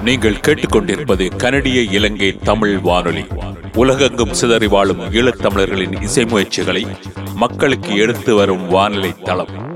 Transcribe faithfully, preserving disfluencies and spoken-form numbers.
நீங்கள் கேட்டுக்கொண்டிருப்பது கனடிய இலங்கை தமிழ் வானொலி. உலகெங்கும் சிதறி வாழும் ஈழத்தமிழர்களின் இசை முயற்சிகளை மக்களுக்கு எடுத்து வரும் வானொலி தளம்.